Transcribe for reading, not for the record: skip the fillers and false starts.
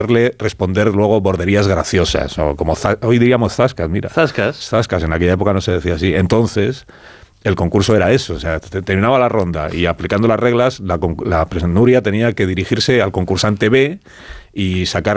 responder luego borderías graciosas, o como hoy diríamos zascas, mira. Zascas, en aquella época no se decía así. Entonces, el concurso era eso, o sea, terminaba la ronda y aplicando las reglas, la Nuria tenía que dirigirse al concursante B y sacar